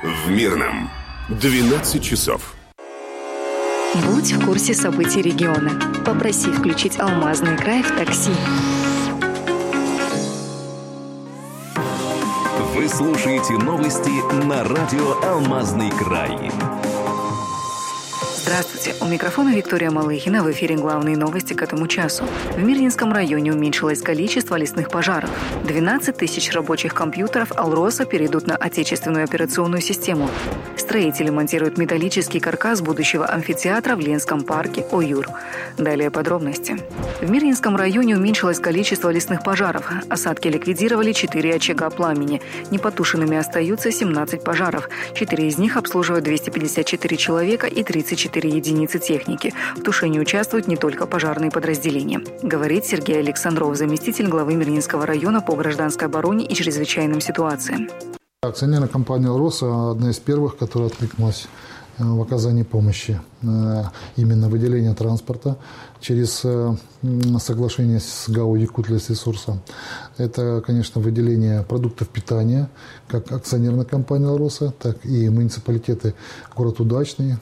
В Мирном 12 часов. Будь в курсе событий региона. Попроси включить «Алмазный край» в такси. Вы слушаете новости на радио «Алмазный край». Здравствуйте. У микрофона Виктория Малыхина. В эфире главные новости к этому часу. В Мирнинском районе уменьшилось количество лесных пожаров. 12 тысяч рабочих компьютеров «Алроса» перейдут на отечественную операционную систему. Строители монтируют металлический каркас будущего амфитеатра в Ленском парке «Оюр». Далее подробности. В Мирнинском районе уменьшилось количество лесных пожаров. Осадки ликвидировали 4 очага пламени. Непотушенными остаются 17 пожаров. 4 из них обслуживают 254 человека и 34 единицы техники. В тушении участвуют не только пожарные подразделения. Говорит Сергей Александров, заместитель главы Мирнинского района по гражданской обороне и чрезвычайным ситуациям. Акционерная компания «Алроса» одна из первых, которая откликнулась в оказании помощи. Именно выделение транспорта через соглашение с ГАО «Якутлесресурса». Это, конечно, выделение продуктов питания, как акционерная компания «Алроса», так и муниципалитеты город Удачный,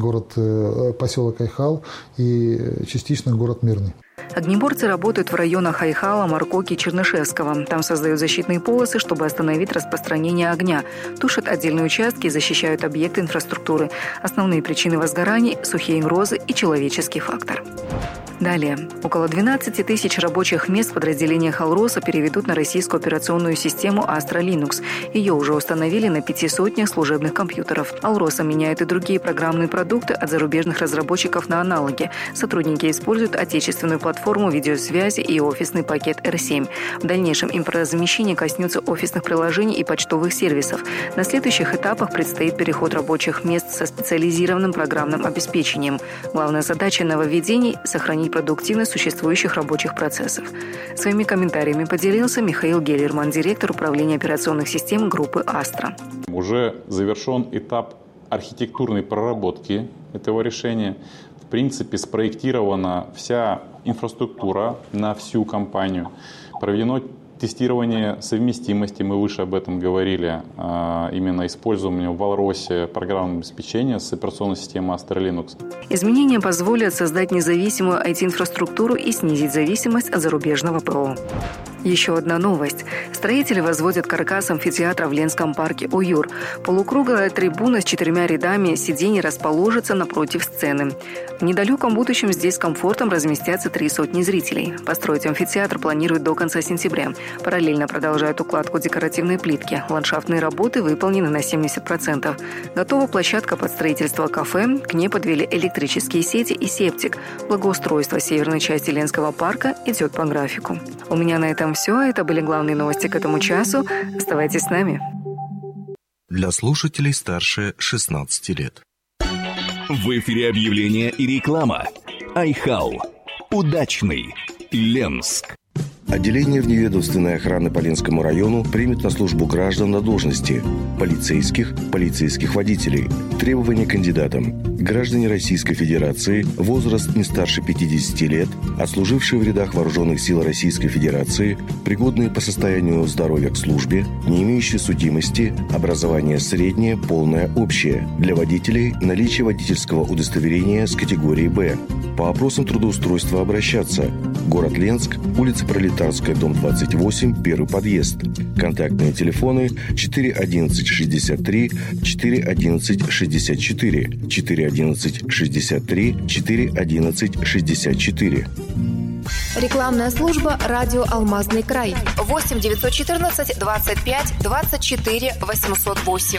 поселок Айхал и частично город Мирный. Огнеборцы работают в районах Айхала, Маркоки и Чернышевского. Там создают защитные полосы, чтобы остановить распространение огня. Тушат отдельные участки и защищают объекты инфраструктуры. Основные причины возгораний – сухие морозы и человеческий фактор. Далее. Около 12 тысяч рабочих мест в подразделениях «Алроса» переведут на российскую операционную систему Astra Linux. Ее уже установили на 500 служебных компьютеров. «Алроса» меняет и другие программные продукты от зарубежных разработчиков на аналоги. Сотрудники используют отечественную платформу видеосвязи и офисный пакет R7. В дальнейшем импортозамещение коснется офисных приложений и почтовых сервисов. На следующих этапах предстоит переход рабочих мест со специализированным программным обеспечением. Главная задача нововведений – сохранить продуктивность существующих рабочих процессов. Своими комментариями поделился Михаил Геллерман, директор управления операционных систем группы «Астра». Уже завершен этап архитектурной проработки этого решения. В принципе, спроектирована вся инфраструктура на всю компанию. Проведено тестирование совместимости, мы выше об этом говорили, именно использование в «Алросе» программного обеспечения с операционной системой Astra Linux. Изменения позволят создать независимую IT-инфраструктуру и снизить зависимость от зарубежного ПО. Еще одна новость. Строители возводят каркас амфитеатра в Ленском парке «Оюр». Полукруглая трибуна с 4 рядами сидений расположится напротив сцены. В недалеком будущем здесь с комфортом разместятся 300 зрителей. Построить амфитеатр планируют до конца сентября. Параллельно продолжают укладку декоративной плитки. Ландшафтные работы выполнены на 70%. Готова площадка под строительство кафе. К ней подвели электрические сети и септик. Благоустройство северной части Ленского парка идет по графику. У меня на этом все. Это были главные новости к этому часу. Оставайтесь с нами. Для слушателей старше 16 лет. В эфире объявления и реклама. Айхал. Удачный. Ленск. Отделение вневедомственной охраны по Ленскому району примет на службу граждан на должности полицейских водителей. Требования кандидатам. Граждане Российской Федерации, возраст не старше 50 лет, отслужившие в рядах Вооруженных сил Российской Федерации, пригодные по состоянию здоровья к службе, не имеющие судимости, образование среднее, полное, общее. Для водителей наличие водительского удостоверения с категории «Б». По вопросам трудоустройства обращаться. Город Ленск, улица Пролетарская, дом 28, первый подъезд. Контактные телефоны 411 63 411 64 411 63 411 64. Рекламная служба «Радио Алмазный край». 8 914 25 24 808.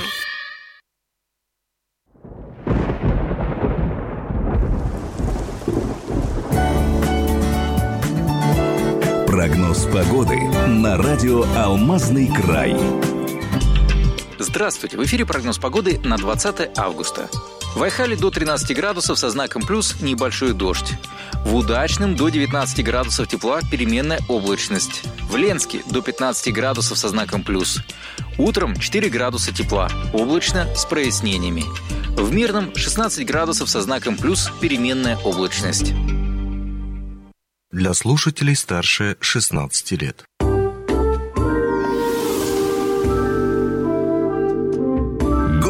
Прогноз погоды на радио «Алмазный край». Здравствуйте! В эфире прогноз погоды на 20 августа. В Айхале до 13 градусов со знаком плюс небольшой дождь. В Удачном до 19 градусов тепла переменная облачность. В Ленске до 15 градусов со знаком плюс. Утром 4 градуса тепла, облачно с прояснениями. В Мирном 16 градусов со знаком плюс переменная облачность. Для слушателей старше 16 лет.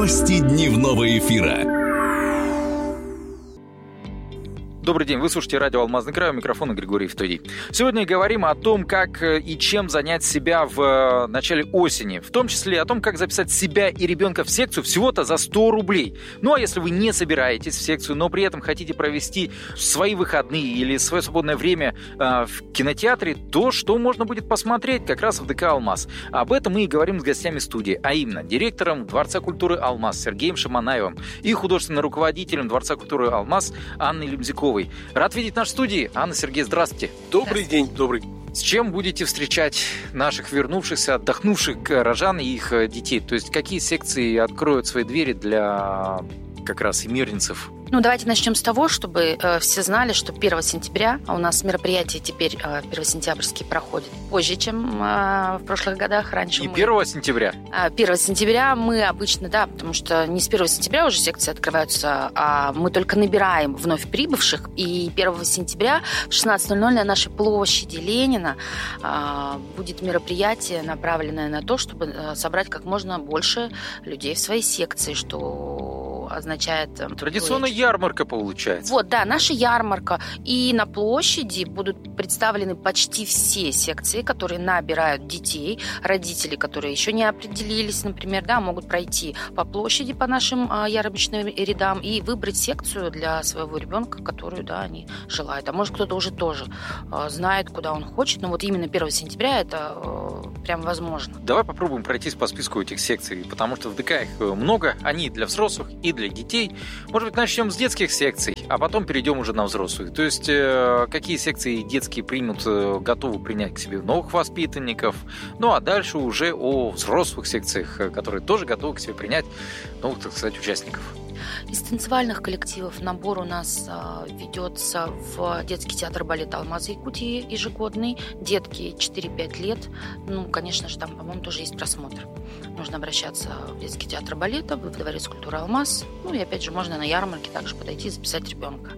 Новости дневного эфира. Добрый день, вы слушаете радио «Алмазный край», у микрофона Григорий Евтодий. Сегодня говорим о том, как и чем занять себя в начале осени. В том числе о том, как записать себя и ребенка в секцию всего-то за 100 рублей. Ну а если вы не собираетесь в секцию, но при этом хотите провести свои выходные или свое свободное время в кинотеатре, то что можно будет посмотреть как раз в ДК «Алмаз». Об этом мы и говорим с гостями студии, а именно директором Дворца культуры «Алмаз» Сергеем Шаманаевым и художественным руководителем Дворца культуры «Алмаз» Анной Лебзяковой. Рад видеть в нашей студии. Анна, Сергей, здравствуйте. Добрый день, добрый. С чем будете встречать наших вернувшихся, отдохнувших горожан и их детей? То есть какие секции откроют свои двери для как раз и мирнинцев? Ну, давайте начнем с того, чтобы все знали, что 1 сентября, а у нас мероприятия теперь первосентябрьские проходят позже, чем в прошлых годах. Раньше и 1 сентября? 1 сентября мы обычно, да, потому что не с 1 сентября уже секции открываются, а мы только набираем вновь прибывших. И 1 сентября в 16:00 на нашей площади Ленина будет мероприятие, направленное на то, чтобы собрать как можно больше людей в своей секции, что означает... Традиционная ярмарка получается. Вот, да, наша ярмарка. И на площади будут представлены почти все секции, которые набирают детей. Родители, которые еще не определились, например, да, могут пройти по площади, по нашим ярмарочным рядам и выбрать секцию для своего ребенка, которую, да, они желают. А может, кто-то уже тоже знает, куда он хочет. Но вот именно 1 сентября это прям возможно. Давай попробуем пройтись по списку этих секций, потому что в ДК их много. Они для взрослых и для детей. Может быть, начнем с детских секций, а потом перейдем уже на взрослых. То есть, какие секции детские примут, готовы принять к себе новых воспитанников. Ну, а дальше уже о взрослых секциях, которые тоже готовы к себе принять новых, так сказать, участников. Из танцевальных коллективов набор у нас ведется в детский театр балета «Алмаз» Якутии ежегодный. Детки 4-5 лет. Ну, конечно же, там, по-моему, тоже есть просмотр. Нужно обращаться в детский театр балета, в Дворец культуры «Алмаз». Ну, и опять же, можно на ярмарке также подойти и записать ребенка.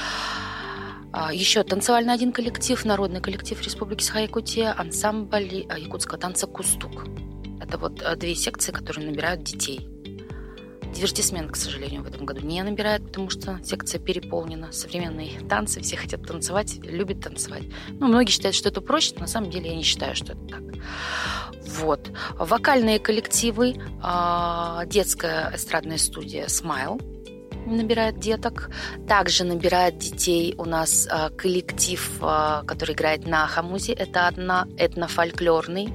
Еще танцевальный один коллектив, народный коллектив Республики Саха-Якутия, ансамбль якутского танца «Кустук». Это вот 2 секции, которые набирают детей. Дивертисмент, к сожалению, в этом году не набирает, потому что секция переполнена. Современные танцы, все хотят танцевать, любят танцевать. Ну, многие считают, что это проще, но на самом деле я не считаю, что это так. Вот. Вокальные коллективы, детская эстрадная студия «Смайл» набирает деток. Также набирает детей у нас коллектив, который играет на хамузе. Это этнофольклорный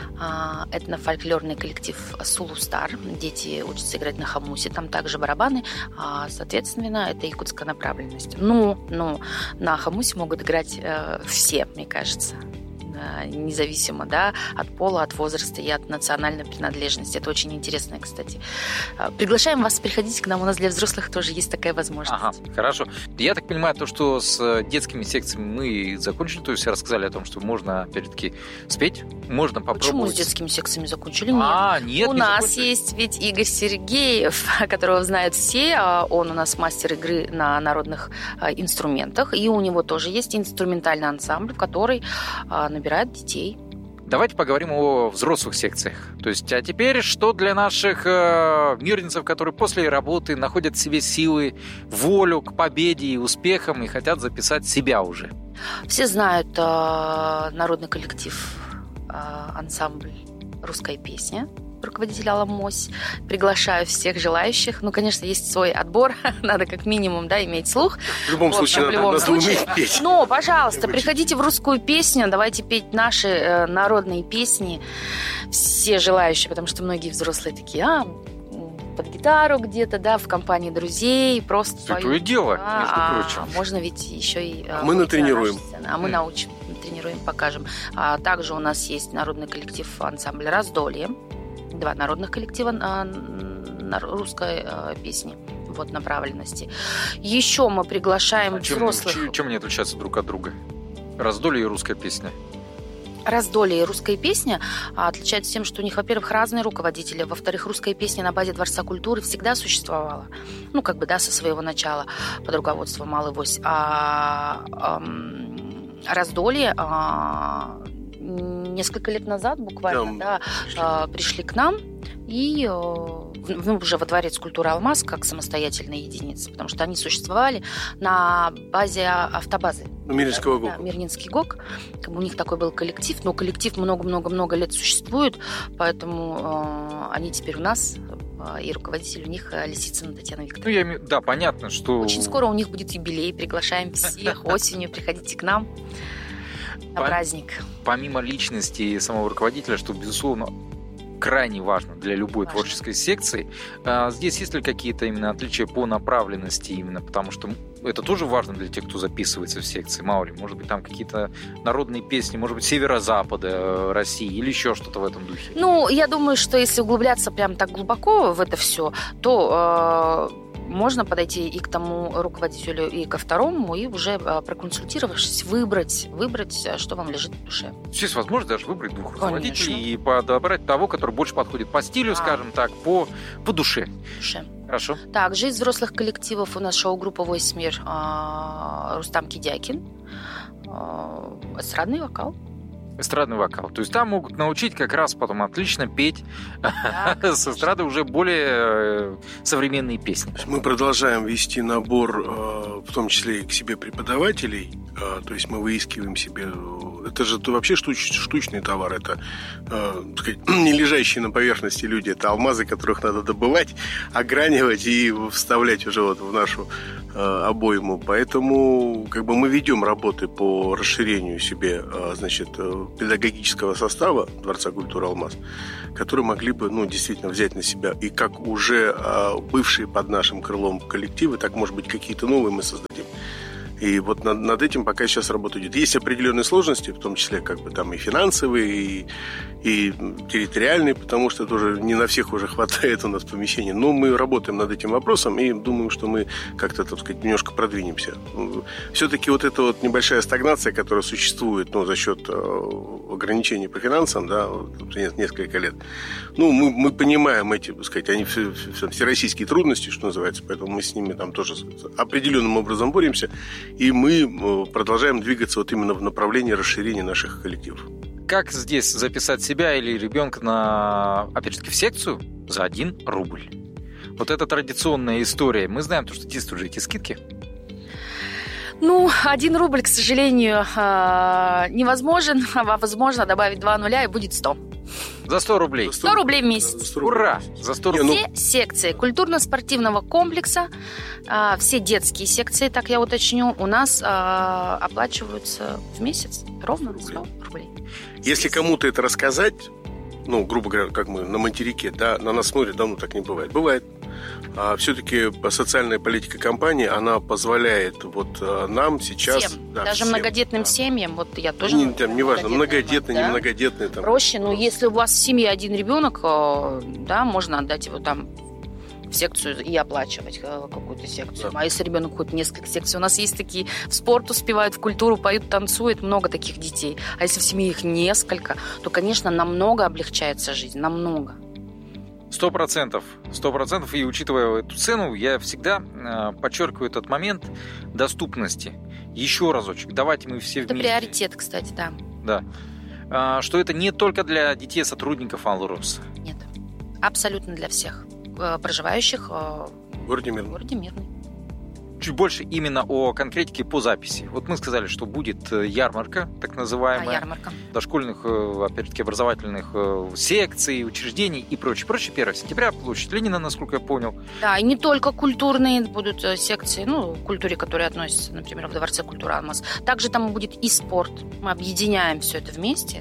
коллектив «Сулустар». Дети учатся играть на хамузе. Там также барабаны. Соответственно, это якутская направленность. Но на хамузе могут играть все, мне кажется. Независимо, да, от пола, от возраста и от национальной принадлежности. Это очень интересно, кстати. Приглашаем вас приходить к нам. У нас для взрослых тоже есть такая возможность. Ага, хорошо. Я так понимаю, то, что с детскими секциями мы закончили, то есть рассказали о том, что можно, опять-таки, спеть, можно попробовать. Почему с детскими секциями закончили? Нет. У нас закончили. Есть ведь Игорь Сергеев, которого знают все. Он у нас мастер игры на народных инструментах. И у него тоже есть инструментальный ансамбль, который набирает детей. Давайте поговорим о взрослых секциях. То есть, а теперь что для наших мирнинцев, которые после работы находят в себе силы, волю к победе и успехам и хотят записать себя уже? Все знают народный коллектив, ансамбль «Русская песня», руководитель Алла Мось. Приглашаю всех желающих. Ну, конечно, есть свой отбор. Надо как минимум, да, иметь слух. В любом случае, надо уметь петь. Но, пожалуйста, приходите в русскую песню. Давайте петь наши народные песни. Все желающие, потому что многие взрослые такие, под гитару где-то, да, в компании друзей, просто святое дело, между прочим. Можно ведь еще и... Мы натренируем. Мы научим, натренируем, покажем. Также у нас есть народный коллектив ансамбля «Раздолье». 2 народных коллектива русской песни, вот, направленности. Еще мы приглашаем взрослых. Чем они отличаются друг от друга? Раздолье и русская песня. Раздолье и русская песня отличаются тем, что у них, во-первых, разные руководители, во-вторых, русская песня на базе Дворца культуры всегда существовала, ну, как бы, да, со своего начала под руководством Аллы Вось. Раздолье несколько лет назад буквально пришли к нам и уже во дворец культуры «Алмаз» как самостоятельная единица, потому что они существовали на базе автобазы. Мирнинского ГОК. Да, Мирнинский ГОК. Как бы у них такой был коллектив, но коллектив много-много-много лет существует, поэтому они теперь у нас, и руководитель у них Лисицына Татьяна Викторовна. Да, понятно, что... Очень скоро у них будет юбилей, приглашаем всех осенью, приходите к нам на праздник. Помимо личности самого руководителя, что, безусловно, крайне важно для любой творческой секции. Здесь есть ли какие-то именно отличия по направленности, именно потому что это тоже важно для тех, кто записывается в секции? Мало ли, может быть, там какие-то народные песни, может быть, северо-запада России или еще что-то в этом духе? Ну, я думаю, что если углубляться прям так глубоко в это все, то можно подойти и к тому руководителю, и ко второму, и уже проконсультировавшись, выбрать, что вам лежит в душе. Здесь возможно даже выбрать двух руководителей и подобрать того, который больше подходит по стилю, скажем так, по душе. Хорошо. Также из взрослых коллективов у нас шоу-группа «Войс Мир» Рустам Кидякин, эстрадный вокал. Эстрадный вокал. То есть там могут научить как раз потом отлично петь с эстрады уже более современные песни. Мы продолжаем вести набор, в том числе и к себе преподавателей. То есть мы выискиваем себе... Это же вообще штучный товар. Это, так сказать, не лежащие на поверхности люди. Это алмазы, которых надо добывать, огранивать и вставлять уже вот в нашу обойму. Поэтому как бы мы ведем работы по расширению себе, значит, педагогического состава Дворца культуры «Алмаз», которые могли бы, действительно взять на себя и как уже бывшие под нашим крылом коллективы, так, может быть, какие-то новые мы создадим. И вот над этим пока сейчас работа идет. Есть определенные сложности, в том числе как бы там и финансовые, и территориальные, потому что тоже не на всех уже хватает у нас помещений. Но мы работаем над этим вопросом и думаем, что мы как-то, так сказать, немножко продвинемся. Все-таки вот эта вот небольшая стагнация, которая существует за счет ограничений по финансам, да, несколько лет. Мы понимаем эти, так сказать, они всероссийские трудности, что называется, поэтому мы с ними там тоже определенным образом боремся. И мы продолжаем двигаться вот именно в направлении расширения наших коллективов. Как здесь записать себя или ребенка опять же, в секцию за 1 рубль? Вот это традиционная история. Мы знаем, что действуют же эти скидки. 1 рубль, к сожалению, невозможен. А возможно добавить 2 нуля, и будет 100. За 100 рублей. 100 рублей в месяц. Ура! За 100 рублей. Все секции культурно-спортивного комплекса, все детские секции, так я уточню, у нас оплачиваются в месяц ровно 100 рублей. Если кому-то это рассказать, грубо говоря, как мы на материке, да, на нас смотрят, давно так не бывает. Бывает. А все-таки социальная политика компании, она позволяет вот нам сейчас... Всем, даже всем, многодетным семьям, вот я тоже... Неважно, многодетные, да? не многодетные. Там, проще, но если у вас в семье 1 ребенок, да, можно отдать его там в секцию и оплачивать какую-то секцию. Да. А если ребенок ходит в несколько секций? У нас есть такие, в спорт успевают, в культуру поют, танцуют, много таких детей. А если в семье их несколько, то, конечно, намного облегчается жизнь, намного. 100%. 100%. И учитывая эту цену, я всегда подчеркиваю этот момент доступности. Еще разочек. Давайте мы все вместе. Это приоритет, кстати, да. Да. Что это не только для детей сотрудников Алроса. Нет. Абсолютно для всех проживающих в городе Мирный. Чуть больше именно о конкретике по записи. Вот мы сказали, что будет ярмарка, так называемая. Ярмарка. Дошкольных, опять-таки, образовательных секций, учреждений и прочее. 1 сентября, площадь Ленина, насколько я понял. Да, и не только культурные будут секции, к культуре, которые относятся, например, в Дворце культуры «Алмаз». Также там будет и спорт. Мы объединяем все это вместе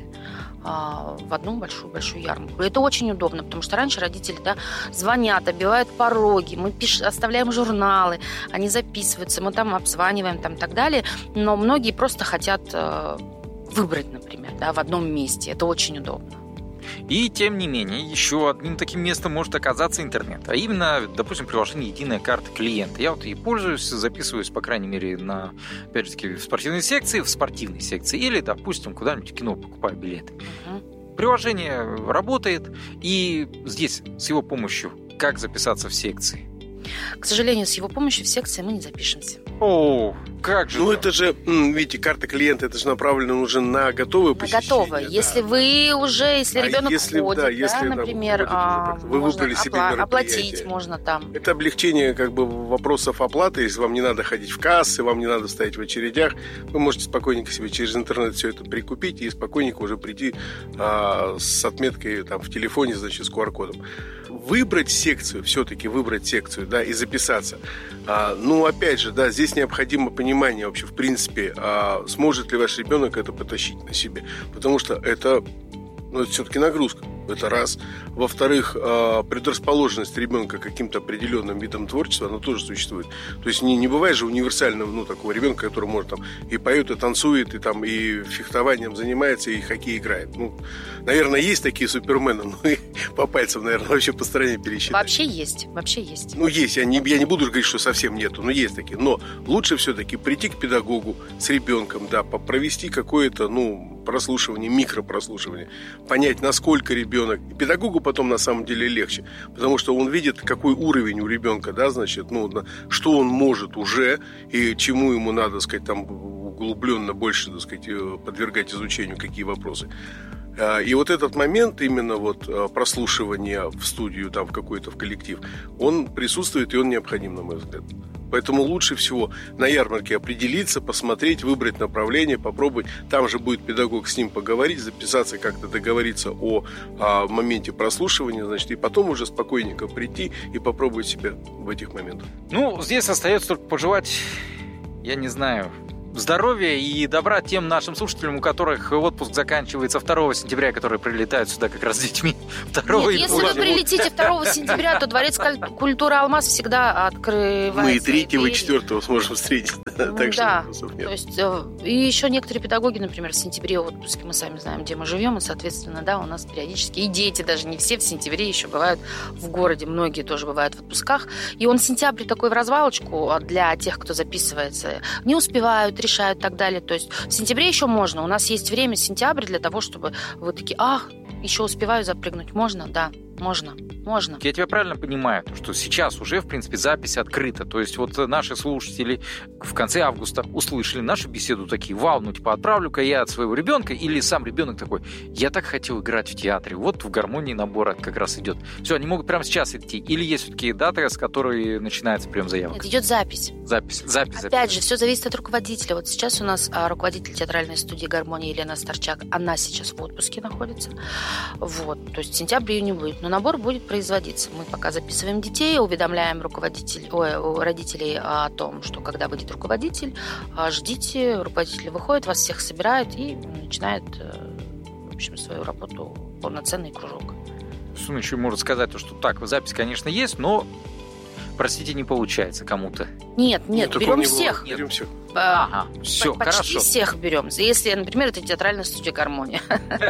в одну большую ярмарку. И это очень удобно, потому что раньше родители звонят, оббивают пороги, мы оставляем журналы, они записываются, мы там обзваниваем и так далее, но многие просто хотят выбрать, например, в одном месте. Это очень удобно. И, тем не менее, еще одним таким местом может оказаться интернет. А именно, допустим, приложение «Единая карта клиента». Я вот ей пользуюсь, записываюсь, по крайней мере, опять-таки, в спортивной секции, или, допустим, куда-нибудь в кино покупаю билеты. Приложение работает, и здесь с его помощью как записаться в секции? К сожалению, с его помощью в секции мы не запишемся. О, как же. Ну, это же, видите, карта клиента, это же направлено уже на готовое посещение. Готово. Да. Если вы уже, если ребенок ходит, например, вы выбрали себе мероприятие. Оплатить можно там. Это облегчение как бы вопросов оплаты. Если вам не надо ходить в кассы, вам не надо стоять в очередях, вы можете спокойненько себе через интернет все это прикупить и спокойненько уже прийти с отметкой там в телефоне, значит, с QR-кодом. Выбрать секцию, все-таки выбрать секцию, да, и записаться. Ну, опять же, да, здесь необходимо понимание вообще, в принципе, сможет ли ваш ребенок это потащить на себе. Потому что это все-таки нагрузка. Это раз. Во-вторых, предрасположенность ребенка к каким-то определенным видам творчества, она тоже существует. То есть не бывает же универсального, такого ребенка, который может там и поет, и танцует, и там и фехтованием занимается, и хоккей играет. Наверное, есть такие супермены, но и по пальцам, наверное, вообще по стране пересчитать. Вообще есть. Есть. Я не буду говорить, что совсем нету, но есть такие. Но лучше все-таки прийти к педагогу с ребенком, да, провести какое-то, прослушивание, микропрослушивание, понять, насколько ребенок. И педагогу потом на самом деле легче, потому что он видит, какой уровень у ребенка, да, значит, что он может уже и чему ему надо, так сказать, там углубленно больше, так сказать, подвергать изучению, какие вопросы. И вот этот момент именно прослушивания в студию, там, в коллектив, он присутствует и он необходим, на мой взгляд. Поэтому лучше всего на ярмарке определиться, посмотреть, выбрать направление, попробовать. Там же будет педагог с ним поговорить, записаться, как-то договориться о моменте прослушивания, значит, и потом уже спокойненько прийти и попробовать себя в этих моментах. Здесь остается только пожелать, я не знаю, здоровья и добра тем нашим слушателям, у которых отпуск заканчивается 2 сентября, которые прилетают сюда как раз с детьми. Если вы прилетите 2 сентября, то Дворец культуры «Алмаз» всегда открывается. Мы и 3 и 4 сможем встретить. Так да, то есть и еще некоторые педагоги, например, в сентябре в отпуске, мы сами знаем, где мы живем, и, соответственно, да, у нас периодически и дети, даже не все в сентябре еще бывают в городе, многие тоже бывают в отпусках. И сентябрь такой в развалочку для тех, кто записывается, не успевают, решают и так далее. То есть в сентябре еще можно. У нас есть время, сентябрь, для того, чтобы вы такие, еще успеваю запрыгнуть. Можно? Да, можно. Я тебя правильно понимаю, что сейчас уже, в принципе, запись открыта. То есть наши слушатели в конце августа услышали нашу беседу, такие, вау, отправлю-ка я от своего ребенка, или сам ребенок такой, я так хотел играть в театре, в гармонии набора как раз идет. Все, они могут прямо сейчас идти. Или есть все-таки дата, с которой начинается прием заявок? Нет, идет запись. Опять же, все зависит от руководителя. Сейчас у нас руководитель театральной студии «Гармония» Елена Старчак, она сейчас в отпуске находится. То есть в сентябре ее не будет. Но набор будет производиться. Мы пока записываем детей, уведомляем родителей о том, что когда выйдет руководитель, ждите, руководитель выходит, вас всех собирает и начинает, в общем, свою работу, полноценный кружок. Он еще может сказать, что так, запись, конечно, есть, но, простите, не получается кому-то. Нет, берем всех. Берем всех. Все, хорошо. Почти всех берем. Если, например, это театральная студия «Гармония».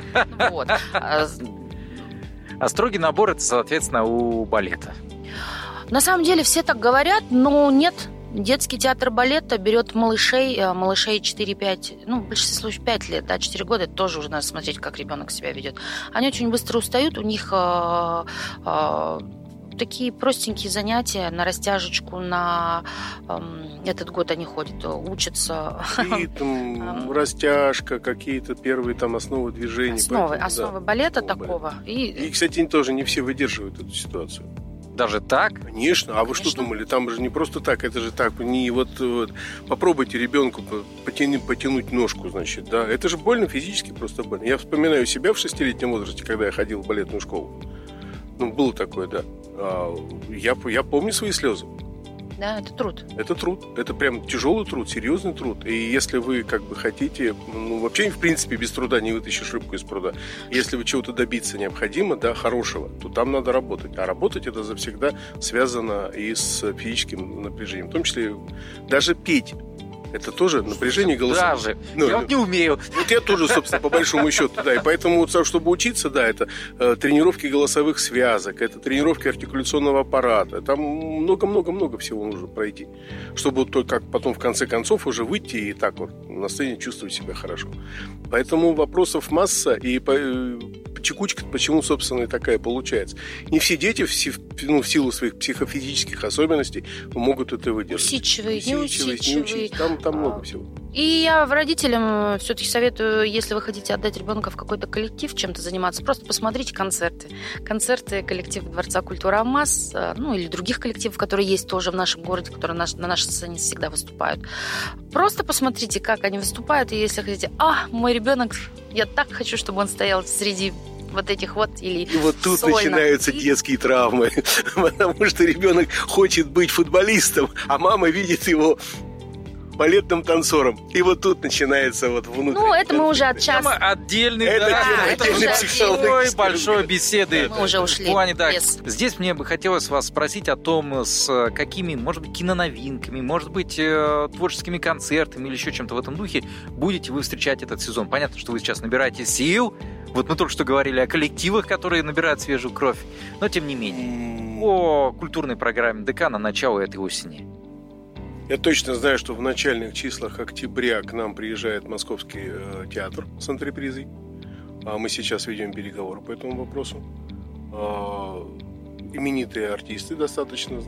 А строгий набор – это, соответственно, у балета. На самом деле все так говорят, но нет. Детский театр балета берет малышей 4-5, в большинстве случаев 5 лет, 4 года. Это тоже уже надо смотреть, как ребенок себя ведет. Они очень быстро устают, у них такие простенькие занятия на растяжечку, на этот год они ходят, учатся. Ритм, растяжка, какие-то первые основы движений. Основы балета такого. И, кстати, тоже не все выдерживают эту ситуацию. Даже так? Конечно. А вы что думали? Там же не просто так, это же так. Попробуйте ребенку потянуть ножку, значит, да. Это же больно физически, просто больно. Я вспоминаю себя в 6-летнем возрасте, когда я ходил в балетную школу. Было такое, да. Я помню свои слезы. Да, это труд. Это труд. Это прям тяжелый труд, серьезный труд. И если вы хотите, вообще, в принципе, без труда не вытащишь рыбку из пруда. Если вы чего-то добиться необходимо, да, хорошего, то там надо работать. А работать это завсегда связано и с физическим напряжением. В том числе даже петь. Это тоже напряжение голосовых. Я не умею. Я тоже, собственно, по большому счету, да. И поэтому, чтобы учиться, да, это тренировки голосовых связок, это тренировки артикуляционного аппарата. Там много-много-много всего нужно пройти, чтобы только потом, в конце концов, уже выйти и так на сцене чувствовать себя хорошо. Поэтому вопросов масса, и текучка почему, собственно, и такая получается. Не все дети в силу своих психофизических особенностей могут это выдержать. Усидчивые, неусидчивые. Там много всего. И я родителям все-таки советую, если вы хотите отдать ребенка в какой-то коллектив, чем-то заниматься, просто посмотрите концерты. Концерты коллектива Дворца культуры АМАЗ, или других коллективов, которые есть тоже в нашем городе, которые на нашей сцене всегда выступают. Просто посмотрите, как они выступают, и если хотите, мой ребенок, я так хочу, чтобы он стоял среди вот этих вот или и вот тут сольно. Начинаются детские травмы, потому что ребенок хочет быть футболистом, а мама видит его балетным танцором. И вот тут начинается вот внутренний это мы уже от часа. Отдельный, отдельный психологический большой беседы. Мы уже ушли. Здесь мне бы хотелось вас спросить о том, с какими, может быть, киноновинками, может быть, творческими концертами или еще чем-то в этом духе будете вы встречать этот сезон. Понятно, что вы сейчас набираете сил. Вот мы только что говорили о коллективах, которые набирают свежую кровь. Но, тем не менее, о культурной программе ДК на начало этой осени. Я точно знаю, что в начальных числах октября к нам приезжает Московский театр с антрепризой. Мы сейчас ведем переговоры по этому вопросу. Именитые артисты достаточно,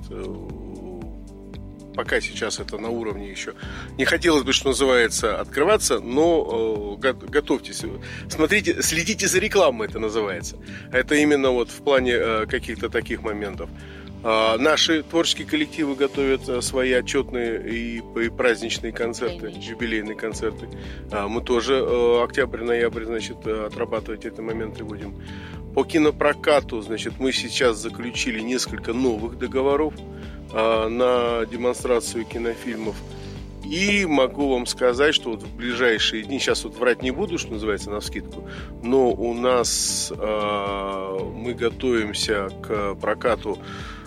пока сейчас это на уровне еще. Не хотелось бы, что называется, открываться, но готовьтесь. Смотрите, следите за рекламой, это называется. Это именно вот в плане каких-то таких моментов. Наши творческие коллективы готовят свои отчетные и праздничные концерты, юбилейные концерты. Мы тоже октябрь-ноябрь, отрабатывать эти моменты будем. По кинопрокату, мы сейчас заключили несколько новых договоров на демонстрацию кинофильмов. И могу вам сказать, что вот в ближайшие дни, сейчас вот врать не буду, что называется, навскидку, но у нас мы готовимся к прокату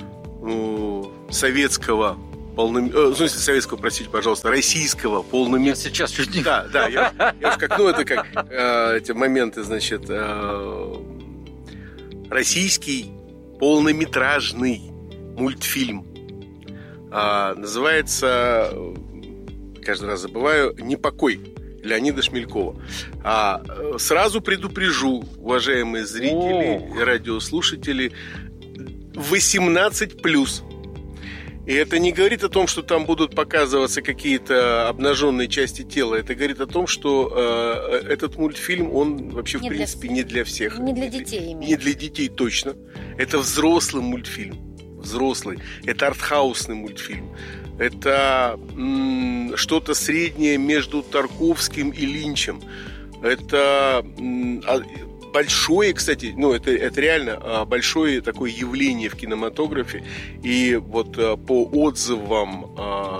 советского российского полнометражного. Я сейчас чуть не... Да, эти моменты, российский полнометражный мультфильм. Называется, каждый раз забываю, «Непокой» Леонида Шмелькова. Сразу предупрежу, уважаемые зрители и радиослушатели, 18+. И это не говорит о том, что там будут показываться какие-то обнаженные части тела. Это говорит о том, что этот мультфильм, он вообще, в принципе, не для всех. Не для детей. Не для детей, точно. Это взрослый мультфильм. Взрослый. Это артхаусный мультфильм. Это что-то среднее между Тарковским и Линчем. Это... большое, кстати, это реально большое такое явление в кинематографе. И вот по отзывам,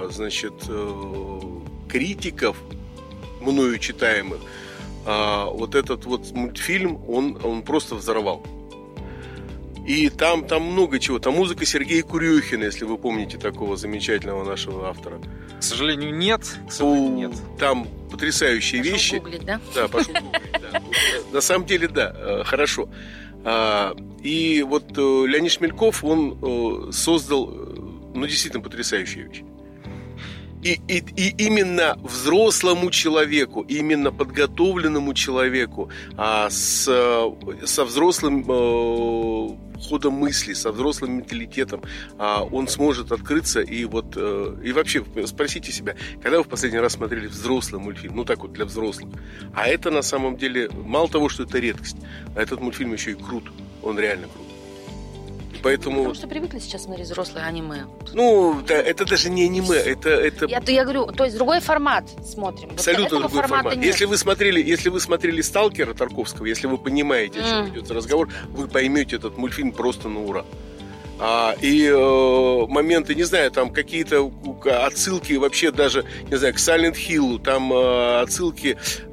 критиков, мною читаемых, вот этот вот мультфильм, он просто взорвал. И там много чего. Там музыка Сергея Курехина, если вы помните такого замечательного нашего автора. К сожалению, нет. Там потрясающие вещи. Гуглить, да? Да, пошел гуглить, да. На самом деле, да, хорошо. И вот Леонид Шмельков, он создал, действительно потрясающие вещи. И именно взрослому человеку, именно подготовленному человеку, со взрослым ходом мысли, со взрослым менталитетом, он сможет открыться. И вообще спросите себя, когда вы в последний раз смотрели взрослый мультфильм, так вот для взрослых. А это на самом деле, мало того, что это редкость, а этот мультфильм еще и крут. Он реально крут. Поэтому... Потому что привыкли сейчас смотреть взрослое аниме. Да, это даже не аниме, это... Я говорю, то есть другой формат смотрим. Абсолютно другой формат. Нет. Если вы смотрели «Сталкера» Тарковского, если вы понимаете, о чем идет разговор, вы поймете этот мультфильм просто на ура. И моменты, не знаю, там какие-то отсылки вообще даже, не знаю, к Silent Hill, там отсылки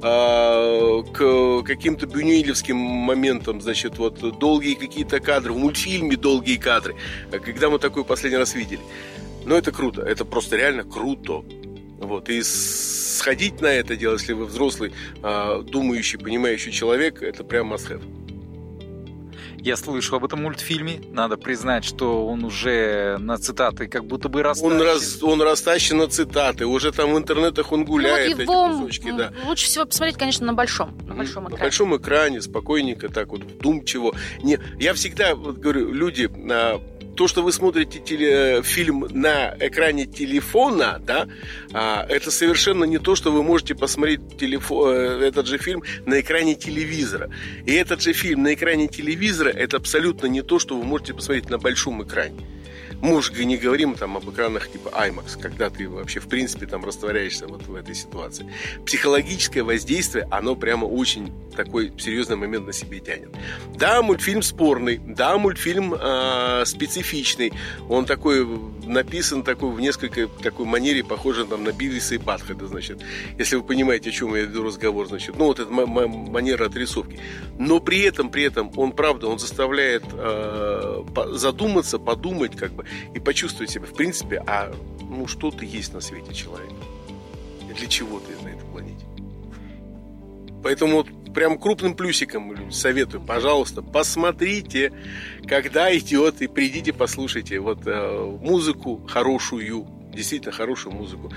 к каким-то бюнюэлевским моментам, долгие какие-то кадры, в мультфильме долгие кадры, когда мы такое последний раз видели. Но это круто, это просто реально круто. И сходить на это дело, если вы взрослый, думающий, понимающий человек, это прям must have. Я слышу об этом мультфильме. Надо признать, что он уже на цитаты как будто бы растащен. Он растащен на цитаты. Уже там в интернетах он гуляет, эти кусочки. Да. Лучше всего посмотреть, конечно, на большом экране. На большом экране, спокойненько, так вот, вдумчиво. Я всегда говорю, люди... То, что вы смотрите фильм на экране телефона, да, это совершенно не то, что вы можете посмотреть этот же фильм на экране телевизора. И этот же фильм на экране телевизора это абсолютно не то, что вы можете посмотреть на большом экране. Мы уже не говорим там об экранах типа IMAX, когда ты вообще в принципе там растворяешься вот в этой ситуации. Психологическое воздействие, оно прямо очень такой серьезный момент на себе тянет. Да, мультфильм спорный, да, мультфильм специфичный. Он такой написан такой в несколько такой манере, похожей там на Бивиса и Батхеда, значит. Если вы понимаете, о чем я веду разговор, значит. Ну, вот эта манера отрисовки. Но при этом он, правда, он заставляет задуматься, подумать, как бы, и почувствовать себя, в принципе, что ты есть на свете, человек. И для чего ты на этой планете. Поэтому вот прям крупным плюсиком советую, пожалуйста, посмотрите, когда идет, и придите, послушайте вот музыку хорошую, действительно хорошую музыку,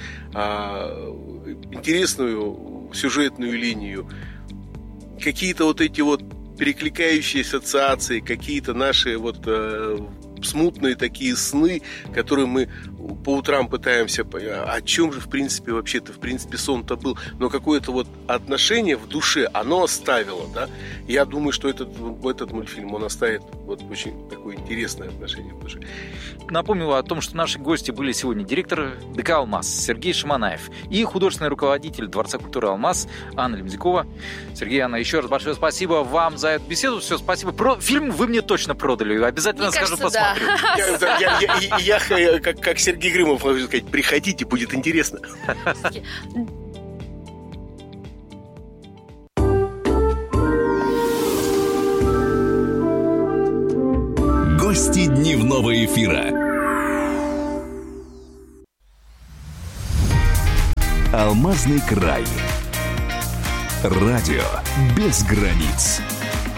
интересную сюжетную линию, какие-то вот эти вот перекликающие ассоциации, какие-то наши вот смутные такие сны, которые мы по утрам пытаемся понять, о чем же в принципе сон-то был, но какое-то вот отношение в душе оно оставило, да. Я думаю, что этот мультфильм он оставит вот очень такое интересное отношение в душе. Напомню о том, что наши гости были сегодня директор ДК «Алмаз» Сергей Шаманаев и художественный руководитель Дворца культуры «Алмаз» Анна Лемзякова. Сергей, Анна, еще раз большое спасибо вам за эту беседу. Все, спасибо. Фильм вы мне точно продали. Обязательно схожу посмотрю. Я как Сергей Грымов могу сказать, приходите, будет интересно. Гости дневного эфира. Алмазный край. Радио без границ.